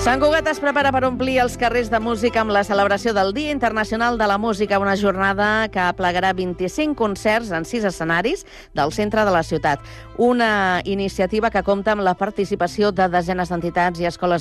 Sant Cugat es prepara per omplir els carrers de música amb la celebració del Dia Internacional de la Música, una jornada que aplegarà 25 concerts en 6 escenaris del centre de la ciutat. Una iniciativa que compta amb la participació de desenes d'entitats i escoles